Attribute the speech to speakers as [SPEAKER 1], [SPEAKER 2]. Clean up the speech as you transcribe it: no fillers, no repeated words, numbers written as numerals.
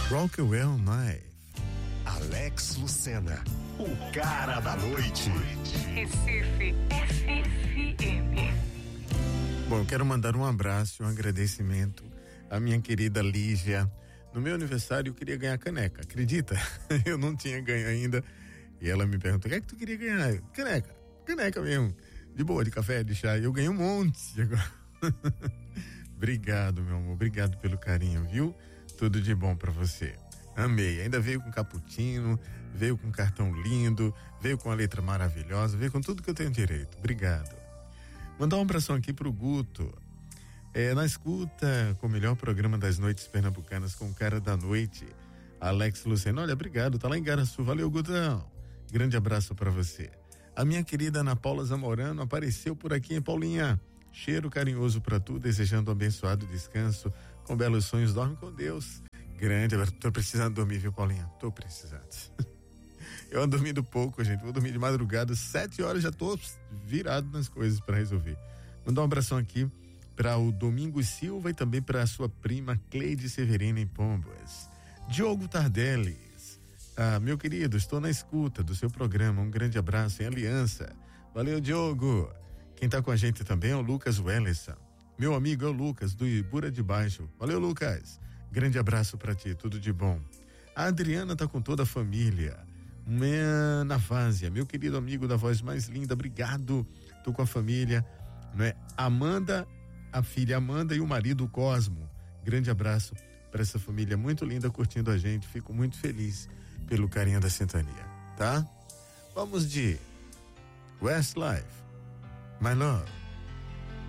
[SPEAKER 1] Rockwell Knife.
[SPEAKER 2] Alex Lucena, o cara da noite.
[SPEAKER 3] Recife FM.
[SPEAKER 1] Bom, eu quero mandar um abraço e um agradecimento à minha querida Lígia. No meu aniversário eu queria ganhar caneca, acredita? Eu não tinha ganho ainda. E ela me perguntou: o que é que tu queria ganhar? Caneca mesmo. De boa, de café, de chá. E eu ganhei um monte agora. Obrigado, meu amor. Obrigado pelo carinho, viu? Tudo de bom pra você. Amei. Ainda veio com cappuccino, veio com cartão lindo, veio com a letra maravilhosa, veio com tudo que eu tenho direito. Obrigado. Mandar um abração aqui pro Guto. Na escuta com o melhor programa das noites pernambucanas com o cara da noite, Alex Lucena. Olha, obrigado. Tá lá em Garaçu. Valeu, Gutão. Grande abraço pra você. A minha querida Ana Paula Zamorano apareceu por aqui, hein, Paulinha? Cheiro carinhoso pra tu, desejando um abençoado descanso, com belos sonhos. Dorme com Deus. Grande abraço. Tô precisando dormir, viu, Paulinha? Tô precisando. Eu ando dormindo pouco, gente. Vou dormir de madrugada, 7 horas, já tô virado nas coisas pra resolver. Mandar um abração aqui para o Domingos Silva e também para a sua prima Cleide Severina em Pombas. Diogo Tardelli. Meu querido, estou na escuta do seu programa. Um grande abraço em Aliança. Valeu, Diogo. Quem tá com a gente também é o Lucas Welleson. Meu amigo é o Lucas, do Ibura de Baixo. Valeu, Lucas. Grande abraço pra ti, tudo de bom. A Adriana tá com toda a família. Navásia, meu querido amigo da voz mais linda, obrigado. Tô com a família, né? Amanda, a filha Amanda e o marido Cosmo. Grande abraço para essa família muito linda curtindo a gente. Fico muito feliz pelo carinho da sintonia, tá? Vamos de Westlife, My Love.